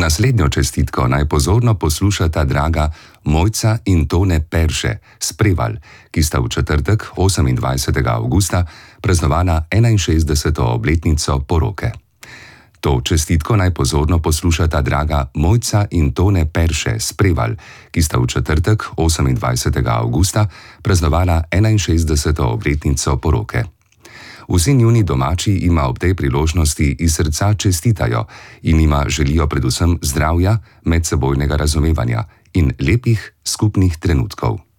Naslednjo čestitko naj pozorno poslušata draga Mojca in Tone Perše s Prevalj, ki sta v četrtek, 28. avgusta, praznovala 61. obletnico poroke. To čestitko naj pozorno poslušata draga Mojca in Tone Perše s Prevalj, ki sta v četrtek, 28. avgusta, praznovala 61. obletnico poroke. Vsi njuni domači ima ob tej priložnosti iz srca čestitajo in ima želijo predvsem zdravja, medsebojnega razumevanja in lepih skupnih trenutkov.